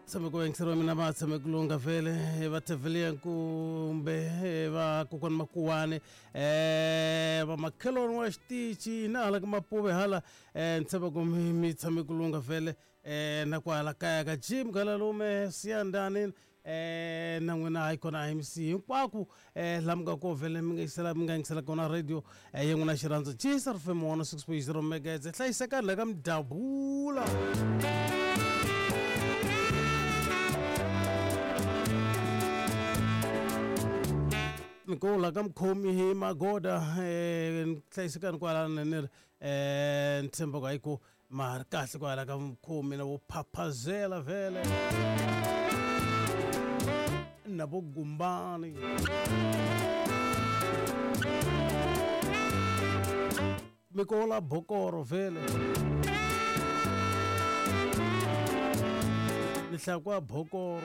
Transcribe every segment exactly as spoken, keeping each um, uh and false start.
Tshame ko engsero mina ba tshame kulunga vele ba tevele kumbe ba kokon makuwane eh ba makhelon wa xitichi na hala ka mapuve hala eh ntshaba ko mi tshame kulunga vele eh na kwala kaya ka Jim Galalume siyandani eh na n'wina icona M C hinkwako eh lamga ko vele mi nga isela mi nga ngisela kona radio eh yenguna xirandzo J S R F M one oh six point zero megahertz hlayiseka la ka mdabula Nikola kam khomi hi magoda eh hlayiseka kwala nene eh ntshemba ka iko mar kahle kwala kam khomi na vo phaphazela vele nabo gumbani Mikola Bokoro vele Nihlakwa Bokoro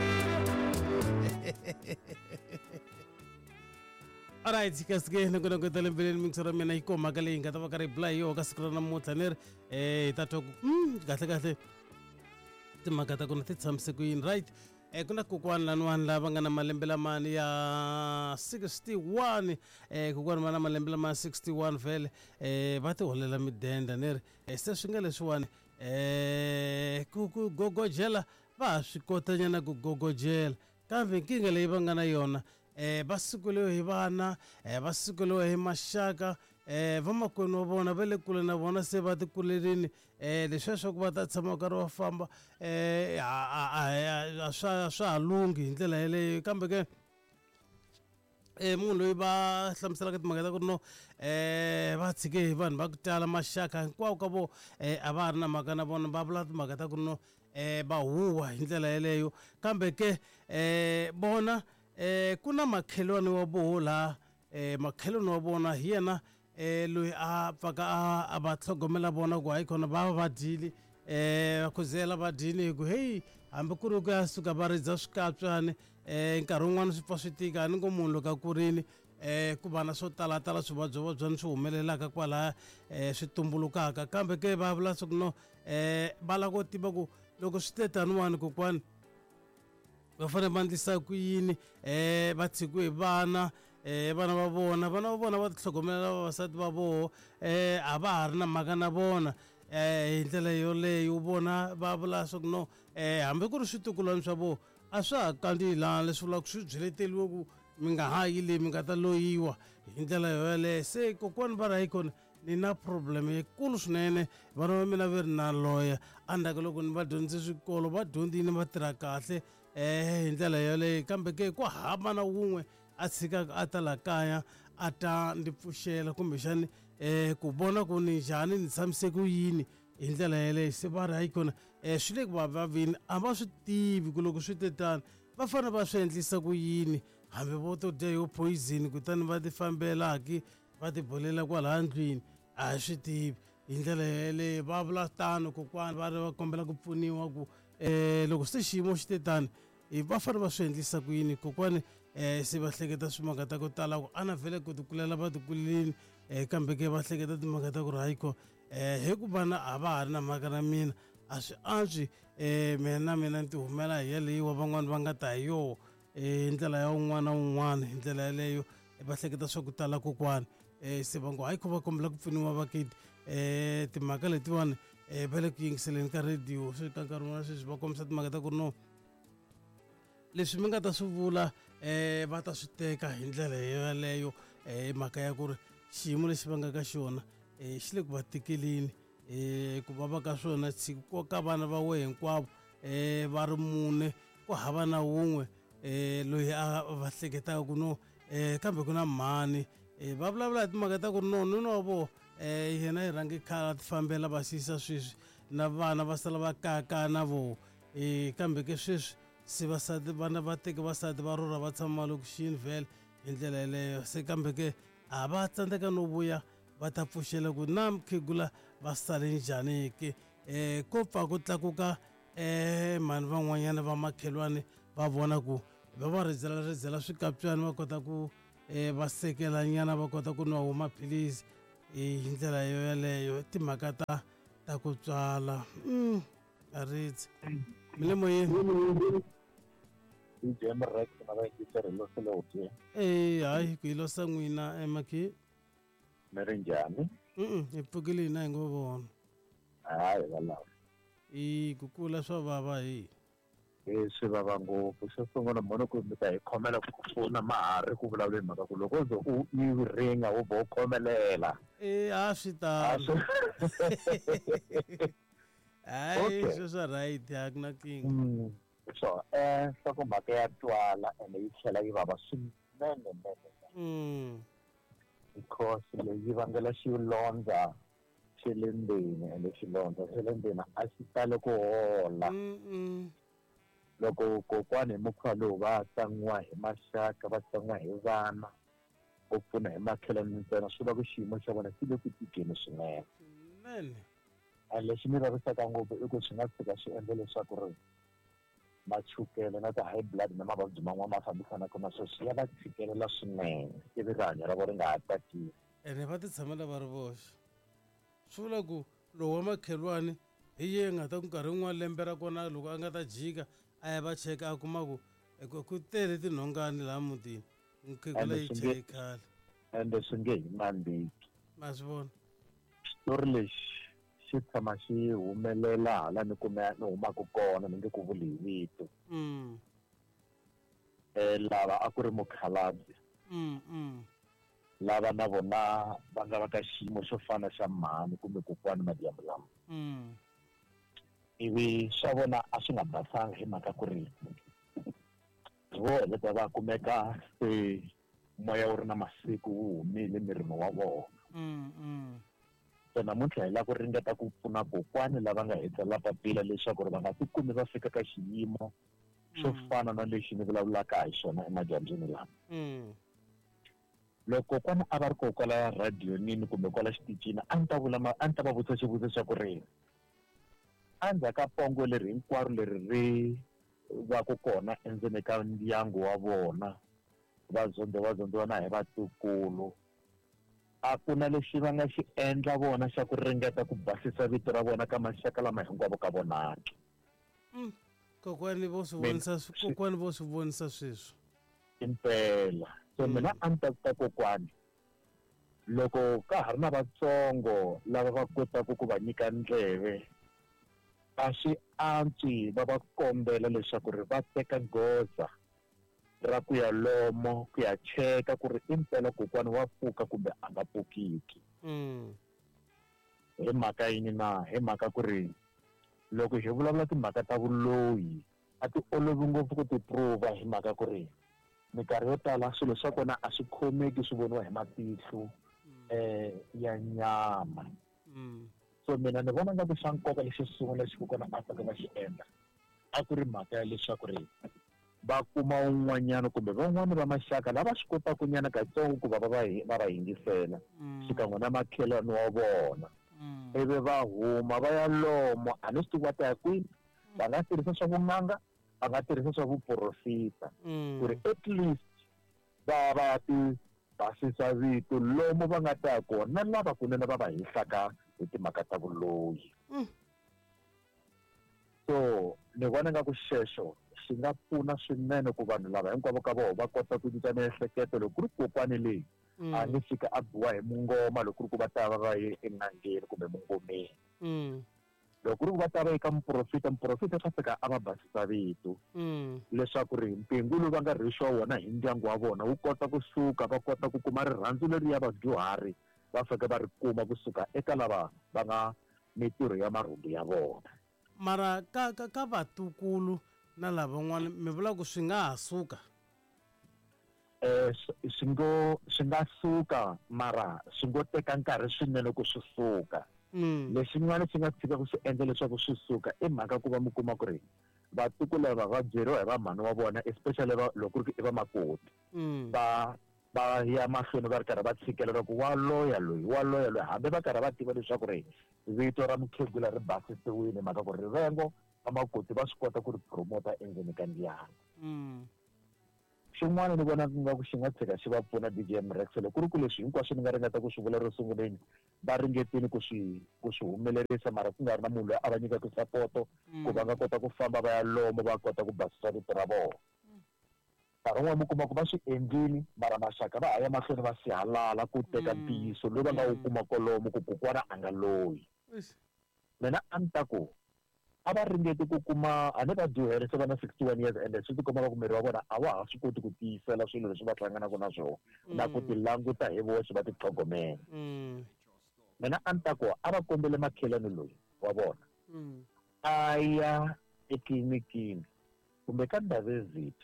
Alright, kasige na kuna kutale mbele mixera mena iko magale ingata bakare blay yo kasikra na mutaner eh tato mm gahle gahle timagata kuna titsamse ku in right eh kuna kokwana lanwana lava nga na malembe lamani ya sixty-one eh kokwana mana malembe lama sixty-one vele eh va ti holela midenda ner eh se swi nga leswiwani eh ku ku gogojela va swi kota nyana ku gogojela kambe nkinga leyi va nga na yona eh basikulewe hi vana eh basikulewe hi mashaka eh vamakwenu wa vona va le kule na vona se va ti kulerini eh leswi ku va ta tshama nkarhi wa famba eh a swa swa halungi hi ndlela yeleyo kambe ke eh munhu loyi va hlamuselaka timhaka ta ku no eh va tshike hi vanhu va ku tala mashaka hinkwawo ka vo eh a va ha ri na mhaka na vona va vula timhaka ta ku no eh va huwa hi ndlela yeleyo kambe ke eh bona eh kuna makhelwane wa bola eh makhelwane wa bona hi yena eh loyi a pfaka a va tlhogomela bona ku hayi khona va va dili eh khuzela va dini ku hey hambi ku ri ku ya suka va ridza swikapswana eh nkarhi wun'wana swi pfa swi tika ni ngo munhu loko a kurini eh ku vana swo tala tala swivabyo vabyani swi humelelaka kwala eh swi tumbulukaka kambe ke va vula swa ku no eh va lava ku tiva ku loko swi te taniwani kokwani va fanele va endlisa ku yini eh va tshikiwe hi vana eh vana va vona vana va vona va titlhogomela vavasati va voho eh a va ha ri na mhaka na vona eh hi ndlela yoleyo vona va vula swa ku no eh hambi ku ri switukulwana swa voho a swa ha kandziyi lana leswi vulaka swi byeleteliwe ku mi nga hayi leyi mi nga ta loyiwa hi ndlela yoleyo se kokwani va rahi kona ni na problem yikulu swinene vana va mina va ri na lawyer andaka loko ni va dyondze swikolo va dyondzini va tirha kahle eh hi ndlela yoleyo kambe ke ku hambana wun'we a tshikaka a ta la kaya a ta ndzi pfuxela kumbexani eh ku vona ku ni njhani ni tshamiseke yini hi ndlela yeleyo se va ri hayi kona eh swi le ku va vavini a va swi tivi ku loko swi te tani va fanele va swi endlisa ku yini hambi vo to dya yo poison kutani va ti fambelaki va ti bolela kwala ndlwini a hi swi tivi hi ndlela yeleyo va vula tano kokwani va ri va kombela ku pfuniwa ku eh loko se xiyimo xi te tani va fanele va swi endlisa ku yini kokwani eh se va hleketa swimhaka ta ku tala ku a na vhele ku ti kulela va ti kulelini eh kambe ke va hleketa timhaka ta ku ri hayi ko eh hi ku vana a va ha ri na mhaka na mina a swi antswi eh mina na mina ni ti humela hi yeleyo van'wani va nga ta hi yoho hi ndlela ya un'wana na un'wana hi ndlela yeleyo va hleketa swa ku tala kokwani eh se va ngo hayi ko va kombela ku pfuniwa vakiti eh timhaka letiwani eh va le ku yingiseleni ka radio swi ka nkarhi wun'wana sweswi va kombisa timhaka ta ku ri no leswi mi nga ta swi vula eh va ta swi teka hi ndlela yeleyo eh mhaka ya ku ri xiyimo lexi va nga ka xona eh xi le ku va tekeleni eh ku va va ka swona tshiko ka vana va we hinkwavo eh va ri mune ku hava na wun'we eh loyi a va hleketaka ku no eh kambe ku na mhani eh va vulavula hi timhaka ta ku ri no nuna wa vo eh yena hi rhangi khala ti fambela va siyisa sweswi na vana va sala va kaka na vo eh kambe ke sweswi se vasati vana va teke vasati va rhurha va tshama malokixini vhele hi ndlela yeleyo se kambe ke a va tsandzeka no vuya va ta pfuxela ku na mukhegula va sale njhani ke eh ko pfa ku tlakuka eh mani van'wanyana va makhelwane va vona ku va va rizela rizela swikapyana va kota ku eh va sekela nyana va kota ku nwa maphilisi hi ndlela yo yeleyo timhaka ta ta ku tswala mm a ritsi mile moyeni Ijema Rex na va yingisela lo se lo tse. eh hayi ku ilosa n'wina emakhi Mi ri njhani? mm hi pfukile hina hi ngo vona Hayi valawa. i ku kula swa vava hi Eh swi vava ngopfu xo sungula mona ku mi ta hi khomela ku pfuna mahari ku vulavula hi mhaka ku loko u ze u yi ringa u bo khomelela. eh a swi A tano swi- hayi Okay. swi swa right a ku na kinga Mm. So eh swa ku mhaka ya twala ende yi tlhela yi vava swinene nene mm because leyi vangela xilondza xe le ndzeni ende xilondza xe le ndzeni a xi tali ku hola. mm Loko kokwani hi mukhuva lowu va tsan'wiwa hi maxaka va tsan'wiwa hi vana ku pfuna hi makhelwani ntsena swi va ku xiyimo xa vona xi le ku tikeni swinene. nene A lexi mi vavisaka ngopfu i ku swi nga tshika swi endla leswaku ri machukele na ti-high blood na mavabyi man'wana ma fambisanaka na sweswo swi ya va tshikelela swinene ivi rihanyo ra vona ri nga ha tsakisi. ene va ti tshamela va ri voxe swi vula ku lowu wa makhelwani hi ye nga ta ku nkarhi wun'wana lembe ra kona loko a nga ta jika a ya va cheka a kuma ku eku ku tele tinhongani laha mutini mukhegula yi Ende swi nge- cheke khale ende swi nge hi mandziki. ma swi vona Xitori lexi xi tshama xi humelela hala ni kume ni humaka kona ni nge ku vuli hi vito. mm Um lava a ku ri mukhalabye mm mm lava na vona va nga va ka xiyimo xo fana xa mhani kumbe kokwani Madiyamu lama. mm Ivi swa vona a swi nga basanga hi mhaka ku ri vo heleta va kumeka se moya wu ri na masiku wu humile mirini wa vona. mm mm So namuntlha hi lava ku ringeta ku pfuna kokwani lava nga hetela papila leswaku ri va nga tikumi va fika ka xiyimo xo Mm. fana na lexi ni vulavulaka hi xona emadyambyini lama. mm Loko kokwana a va ri koho kwala radionini kumbe kwala xitichini a ni ta vula ma- a ni ta va vutisa xivutiso xa ku ri endzhaku ka pongo leri hinkwaro leri ri va ku kona endzeni ka ndyangu wa vona va zonde va zondiwa na hi vatukulu a ku na lexi va nga xi endla vona xa ku ringeta ku basisa vito ra vona ka maxaka lama hinkwavo ka vonaka. mm kokwani vo swi Mina- vonisa swi- swi- kokwani vo swi vonisa sweswi Impela so Mm. mina a ni ta ta kokwani loko ka ha ri na vatsongo lava va kotaka ku va nyika ndleve a swi antswi va va kombela leswaku ri va teka goza ra ku ya lomo ku ya cheka ku ri impela kokwani wa pfuka kumbe a nga pfukiki. mm Hi mhaka yini na hi mhaka ku ri loko hi vulavula timhaka ta vuloyi a ti olovi ngopfu ku ti prove hi mhaka ku ri minkarhi yo tala swilo swa kona a swi khomeki swi voniwa hi matihlo um ya nyama. mm So mina ni vona nga ku xa nkoka lexi sungula lexi kokwana a fanele va xi endla a ku ri mhaka ya leswaku ri va kuma un'wanyana kumbe van'wani va maxaka lava swi kotaka nyana katsongo ku va va va hi- va va yingisela mm xikan'we na makhelwani wa vona mm ivi va huma va ya lomo a ni swi tivi va ta ya kwini va nga tirhisa swa vun'anga va nga tirhisa swa vuprofita ku ri mm at least va va ti basisa vito lomu va nga ta ya kona na lavakunene va va hihlaka hi timhaka ta vuloyi. Mm. So ni vona nga ku xexo xi nga pfuna swinene ku vanhu lava hinkwavo ka vona va kota ku nyika miehleketo loko ku ri kokwani leyi a mm ni fika a biwa hi mungoma loko ku ri ku va ta va va ye en'angeni kumbe mungomeni. mm Loko ku ri ku va ta va eka muprofita muprofita swa fika a va basisa vito mm leswaku ri mpingu lowu va nga rixiwa wona hi ndyangu wa vona wu kota kusuka va kota ku kuma rirhandzu leri ya vadyuhari va fika va ri kuma kusuka eka lava va nga mitirho ya marhumbu ya vona. mara ka ka ka vatukulu na lavan'wana mi vula ku swi nga ha suka Um swi ngo swi nga suka mara swi ngo teka nkarhi swinene ku swi suka. mm Lexin'wana xi nga tshika ku swi endla leswaku swi suka i mhaka ku va mi kuma ku ri vatukulu lava va byeriwa hi va mhani wa vona especially va loko ku ri i vamakoti mm va va ya mahlweni va ri karhi va tshikelela ku wa loya loyi wa loya loyi hambi va karhi va tiva leswaku ri vito ra mukhegula ri basisiwile hi mhaka ku ri rivengo vamakoti va swi kota ku ri promota endzeni ka ndyangu. mm xin'wana ni vona ku nga ku xi nga tshika xi va pfuna D J Mrex loko ku ri ku leswi hinkwaswo ni nga ringeta ku swi vula ro sunguleni va ringetile ku swi ku swi humelerisa mara ku nga ri na munhu loyi a va nyikaka sapoto ku va nga kota ku famba va ya lomo va kota ku basisa vito ra vona nkarhi wun'wana mi kuma ku va swi endlile mara maxaka va ha ya mahlweni va swi halala ku teka ntiyiso loyi va nga wu kuma kolomo ku kokwana a nga loyi mina a ni ta ku a va ringeti ku kuma a ni vadyuheri se va na sixty-one years ende swi tikomaka ku miri wa vona a wa ha swi koti ku tiyisela swilo leswi va hlanganaka na swona na ku ti languta hi voxe va ti tlhogomela mina a ni ta ku a va kombele makhelani loyi wa vona a ya etliliniki kumbe ka Ndabezitha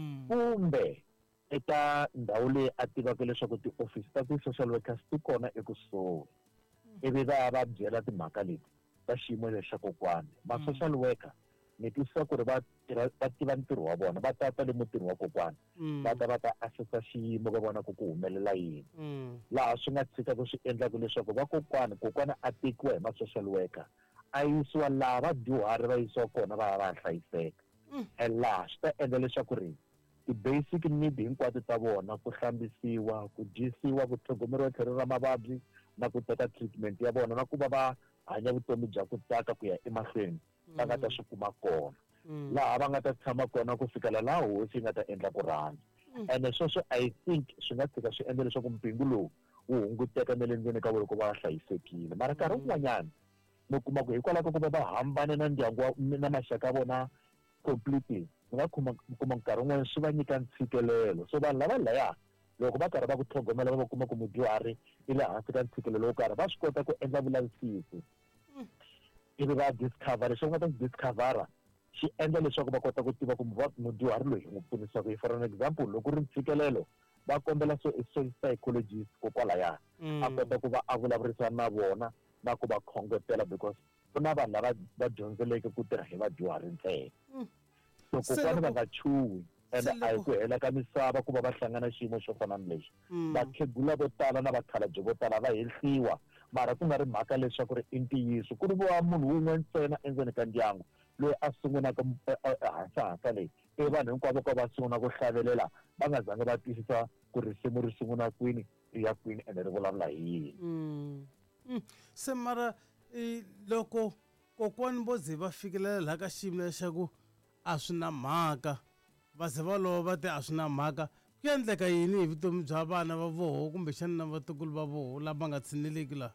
kumbe eka ndhawu leyi a tivaka leswaku ti-office ta ti-social workers ti kona ekusuhi ivi va va byela timhaka leti ta xiyimo lexa kokwani ma-social worker ni twisisa ku ri va va tiva ntirho wa vona va tata le mutirhi wa kokwani va ta va ta assessa xiyimo va vona ku ku humelela yini laha swi nga tshikaka swi endlaka leswaku vakokwani kokwana a tekiwa hi ma-social worker a yisiwa laha vadyuhari va yisiwa kona va ya va ya hlayiseka and laha swi ta endla leswaku ri ti-basic need hinkwato ta vona ku hlambisiwa ku dyisiwa ku tlhogomeriwa tlhelo ra mavabyi na ku teka treatment ya vona na ku va va hanya vutomi bya ku tsaka ku ya emahlweni va nga ta swi kuma kona laha va nga ta tshama kona ku fikela laha hosi yi nga ta endla ku rhandza ende sweswo I think swi nga tshika swi endla leswaku mpingu lowu wu hunguteka na le ndzeni ka vona ku va hlayisekile mara nkarhi wun'wanyana mi kuma ku hikwalaho ka ku va va hambane na ndyangu na maxaka ya vona completely mi nga kuma kuma nkarhi wun'wana swi va nyika ntshikelelo so vanhu lava laya loko va karhi va ku tlhogomela va va kuma ku mudyuhari i le hansi ka ntshikelelo wo karhi va swi kota ku endla vulavisisi ivi va discover leswi va nga ta swi discovera xi endla leswaku va kota ku tiva ku mudyuhari loyi hi n'wi pfunisa ku for an example loko ri ntshikelelo va kombela so social psychologist kokwalaya a kota ku va a vulavurisana na vona na ku va khongotela because ku na vanhu lava va dyondzeleke ku tirha hi vadyuhari ntsena so kokwani va nga chuhi ende a hi ku hela ka misava ku va va hlangana xiyimo xo fana ni lexi vakhegula vo tala na vakhalabye vo tala va hehliwa mara ku nga ri mhaka leswaku ri i ntiyiso ku ri vo munhu wun'we ntsena endzeni ka ndyangu loyi a sungulaka hansa hansa leyi ivi vanhu hinkwavo ka va sungula ku hlavelela va nga zangi va twisisa ku risimu ri sungula kwini ri ya kwini ende ri vulavula hi yini se mara loko kokwani vo ze va fikelela laha ka xiyimo lexaku a swi na mhaka va ze va lova va te a swi na mhaka ku endleka yini hi vutomi bya vana va voho kumbexana na vatukulu va voho lava nga tshineleki laha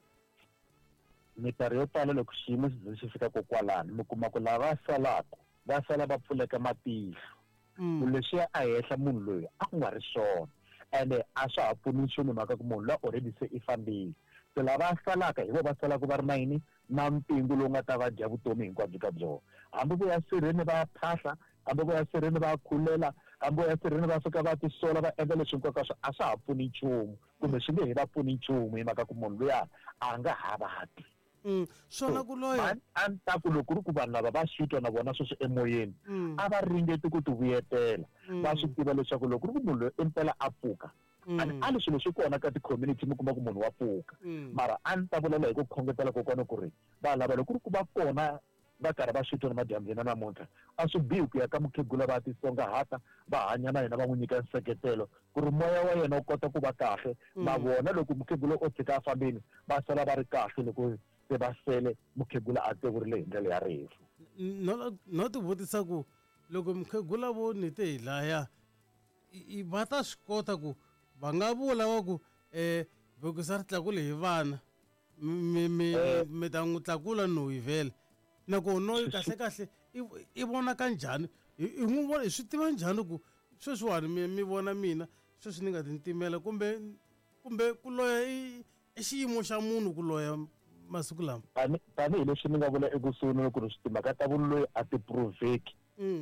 minkarhi yo tala loko xiyimo xi ze xi fika kokwalani mi kuma ku lava va salaka va sala va pfuleka matihlo ku leswiya a hehla munhu loyi a ku nga ri swona ende a swa ha pfuni nchumu mhaka ku munhu loyi already se i fambile se lava salaka hi vo va salaka va ri na yini na mpingu lowu nga ta va dya vutomi hinkwabyo ka byona hambi vo ya sirheni va ya phahla hambi vo ya sirheni va ya khulela hambi vo ya sirheni va suka va tisola va endla leswi hinkwako swo a swa ha pfuni nchumu kumbe swi nge hi va pfuni nchumu hi mhaka ku munhu luya a nga ha vati swona ku loya a ni ta ku loko ri ku vanhu lava va swi twa na vona sweswi emoyeni a va ringeti ku ti vuyetela va swi tiva leswaku loko ri ku munhu loyi impela a pfuka a ni swilo swi kona ka ti-community mi kuma ku munhu wa pfuka mara a ni ta vulavula hi ku khongetela kokwana ku ri va lava loko ri ku va kona va karhi va swi twa ni madyambyana namuntlha a swi bihi ku ya ka mukhegula va tisongahata va hanya na yena va n'wi nyika nseketelo ku ri moya wa yena wu kota ku va kahle na vona loko mukhegula o tshika a fambile va sala va ri kahle loko se va sele mukhegula a tevurile hi ndlela ya rifu no ti vutisa ku loko mukhegula vo ni te hi laya va ta swi kota ku va nga vula va ku um vekisa ri tlakule hi vana mi ta n'wi tlakula no hi vhele nakona noyi kahle kahle i vona ka njhani i n'wi vona hi swi tiva njhani ku sweswiwani mi mi vona mina sweswi ni nga tintimela kumbe kumbe ku loya i xiyimo xa munhu ku loya masiku lama tanihileswi ni nga vula ekusuhi ku ri timhaka ta vunhu loyi a ti proveki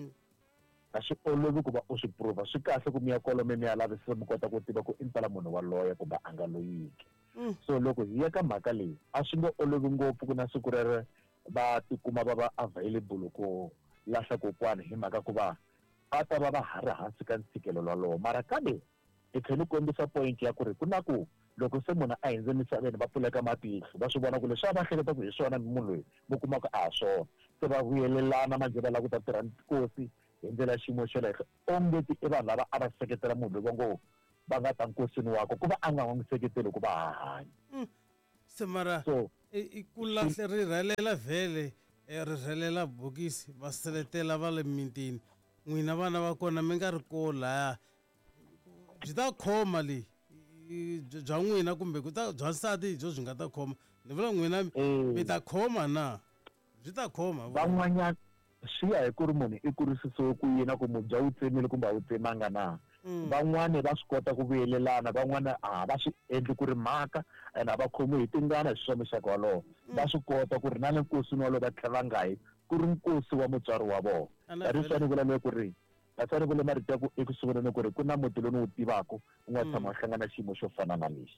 a swi olovi ku va u swi prova swi kahle ku mi ya kolome mi ya lavisisa mi kota ku tiva ku i mpela munhu wa loya kumbe a nga loyiki so loko hi ya ka mhaka leyi a swi nge olovi ngopfu ku na siku rere va tikuma va va available ku lahla kokwani hi mhaka ku va va ta va va ha ri hansi ka ntshikelelo walowo mara kambe hi tlhela kombisa point ya ku ri ku na ku loko se munhu a hundze misaveni va pfuleka matihlo va swi vona ku leswi a va hleketa ku hi swona munhu loyi mi kuma ku a hi swona se va vuyelelana manjhe va lava ku ta tirha nkosi hi ndlela xiyimo xa le henhla ongeti i vanhu lava a va seketela munhu loyi va ngo va nga ta nkosini wako ku va a nga n'wi seketeli ku va ha hanya se mara so ku lahle ri rhelela vhele ri rhelela bokisi va seletela va le mitini n'wina vana va kona mi nga ri ko laya byi ta khoma leyi bya n'wina kumbe ku ta bya nsati hi byo byi nga ta khoma ni vula n'wina mi ta khoma na byi ta khoma van'wanyana swi ya hi ku ri munhu i kurisisiwe ku yini ku mubya wu tsemile kumbe a wu tsemanga na van'wani va swi kota ku vuyelelana van'wani a va swi endli ku ri mhaka and a va khomiwi hi tingana hi swi swa muxaka walowo va swi kota ku ri na le nkosini walowo va tlhela va nga yi ku ri nkosi wa mutswari wa vona ri swi vula le ku ri va fanele ku le marito ya ku eku sunguleni ku ri ku na muti lowu ni wu tivaka u nga tshama hlangana xiyimo xo fana na lexi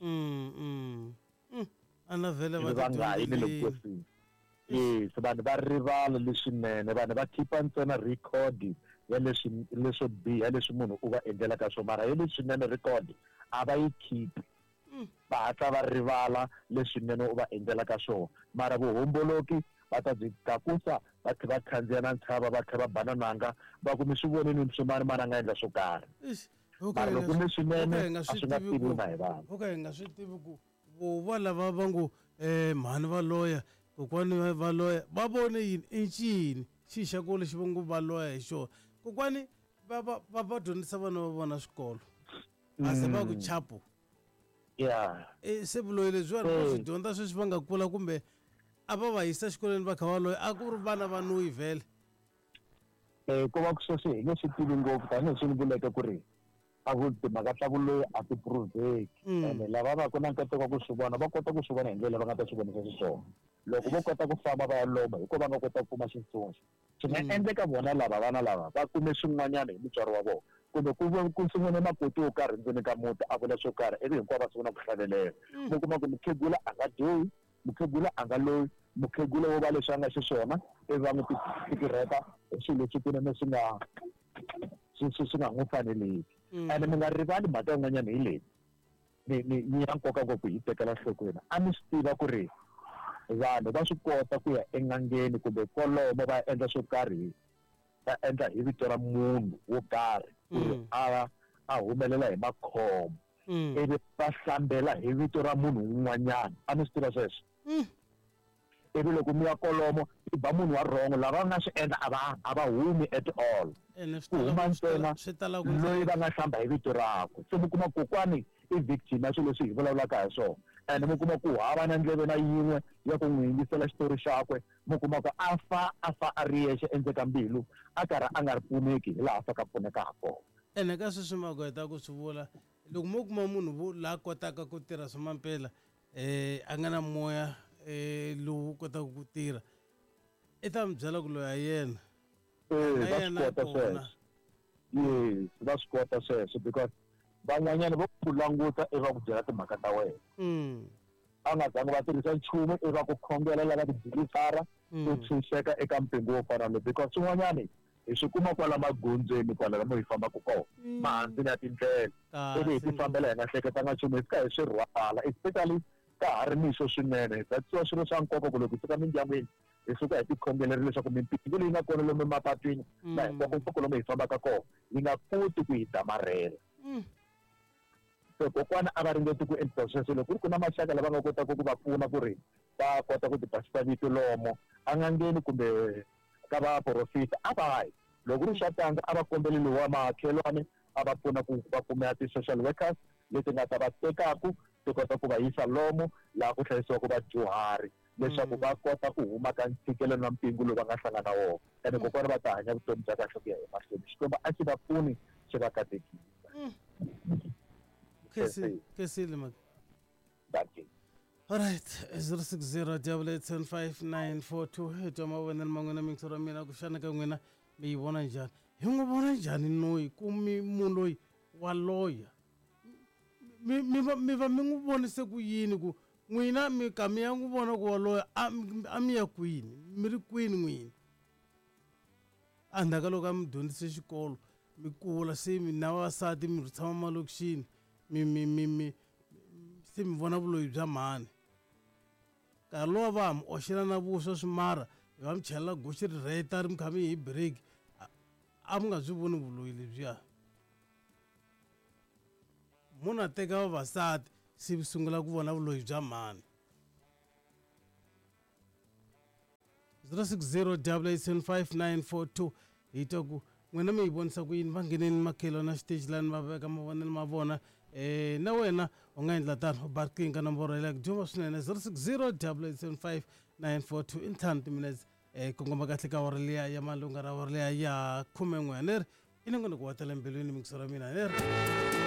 a na vhele va nga yi ni le nkosini yes vanhu va rivala leswinene vanhu va khipa ntsena record ya leswi leswo biha leswi munhu u va endlelaka swona mara hi leswinene record a va yi khipi va hatla va rivala leswinene u va endlelaka swona mara vuhomboloki va ta byi tlakusa va tlhe va khandziya na ntshava va tlhe va bana nanga va ku mi swi vonini swin'wana mana nga endla swo karhi mara loko leswinene a swi nga tiviwi na hi vanhu o ka hi nga swi tivi ku vova lava va ngo um mhani va loya kokwani va loya va vone yini i ncini xi xa ko lexi va ngo va loya hi xona kokwani va va va dyondzisa vana va vona swikolo a se va ku chapo ya se vuloyi lebyiwani va swi dyondza sweswi va nga kula kumbe a va va yisa xikolweni va kha va loyi a ku ri vana va nuyi vhele um ko va ku sweswi hi nge swi tivi ngopfu tanihi swi ni vuleke ku ri a ku timhaka ta vuloyi a ti proveki ene lava va ku na nkateko wa ku swi vona va kota ku swi vona hi ndlela va nga ta swi vonisa xiswona loko vo kota ku famba va ya lomba hi ko va nga kota ku kuma xitsundzuxo swi nga endleka vona lava vana lava va kume swin'wanyana hi mutswari wa vona kumbe ku ku sungule makoti yo karhi ndzeni ka muti a vula swo karhi ivi hinkwavo va sungula ku hlavelela mi kuma ku mukhegula a nga dyohi mukhegula a nga loyi mukhegula wo va leswi a nga xiswona ivi va n'wi tikireta hi swilo leswi kunene swi nga swi nga n'wi faneleki ene mi nga rivali mhaka yin'wanyana hi leyi ni ni ni ya nkoka ngopfu hi tekela nhlokweni a mi swi tiva ku ri vanhu va swi kota ku ya en'angeni kumbe kolomo va endla swo karhi va endla hi vito ra munhu wo karhi ku ri a a humelela hi makhombo ivi va hlambela hi vito ra munhu un'wanyana a mi swi tiva sweswo ivi loko mi ya kolomo i ba munhu wa wrong lava va nga swi endla a va a va humi at all ku huma ntsena loyi va nga hlamba hi vito rakwe se mi kuma kokwani i victim ya swilo leswi hi vulavulaka hi swona ene mi kuma ku hava na ndleve na yin'we ya ku n'wi yingisela xitori xakwe mi kuma ku a fa a fa a ri yexe endzeni ka mbilu a karhi a nga ri pfuneki hi laha a faka pfunekaka kona ene ka sweswi mako heta ku swi vula loko mo kuma munhu laha kotaka ku tirha swa mampela um a nga na moya um lowu kotaka ku tirha i ta mi byela ku loyi a yena va swi kota sweswo yes va swi kota sweswo because van'wanyana vo ku languta i va ku byela timhaka ta wena a nga zangi va tirhisa nchumu i va ku khongela lava tijilisara ku tshunxeka eka mpingo wo fana lowu because swin'wanyani hi swi kuma kwala magondzweni kwala lamo hi fambaka kona mahandzini ya tindlela ivi hi ti fambela hi nga hleketanga nchumu hi fika hi swi rhwala especially ka ha ri mixo swinene that's swilo swa nkoka ku loko hi suka mindyangwini hi suka hi tikhongeleri leswaku mimpingu leyi nga kona lomu mapatwini na hinkwako lomu hi fambaka kona yi nga koti ku hi damarhela so kokwana a va ringeti ku endla sweswo loko ku ri ku na maxaka lava nga kotaka ku va pfuna ku ri va kota ku ti basisa vito lomo a nga ngheni kumbe ka vaprofita a va yi loko ku ri xatanga a va kombeleli wa makhelwane a va pfuna ku va kumela ti-social workers leti nga ta va tekaku ti kota ku va yisa lomo laha ku hlayisiwaka vadyuhari leswaku va kota ku huma ka ntshikelelo na mpingu lowu va nga hlangana wona ene kokwana va ta hanya vutomi bya kahle ku ya emahlweni xikwembu a xi va pfuni xi va katekisa kesile maka Thank you. All right, zero six zero double eight seven five nine four two. Twa mavonelo man'wina mintswaro mina ku xana ka n'wina mi yi vona njhani hi n'wi vona njhani noyi ku mi munhu loyi wa loya mi mi va mi va mi n'wi vonise ku yini ku n'wina mi ka mi ya n'wi vona ku wa loya a mi ya kwini mi ri kwini n'wina endzhaku ka loko a mi dyondzise xikolo mi kula se mi na vavasati mi tshama malokixini mi mi mi mi se mi vona vuloyi bya mhani nkarhi lowa va ha mi oxela na vuswa swimara hi va mi chelela guxe ri rheta ri mi kha mi hi break a mi nga byi voni vuloyi lebyiya munhu a teka vavasati si sungula ku vona vuloyi bya mhani zero six zero eight eight seven five nine four two hi to ku n'wina mi hi vonisa ku yini va ngheneni makhelo na xiteji lani va veka mavonelo ma vona eh na wena u nga endla tano u ba riqingho ka nomboro ya le duma swinene zero six zero eight eight seven five nine four two i ntlhanu timinutes eh kongoma kahle ka wara liya ya malunga ra wara liya ya khume n'we ni ri i ni ngo ni ku wa tele mbilwini mingisi ra mina ni ri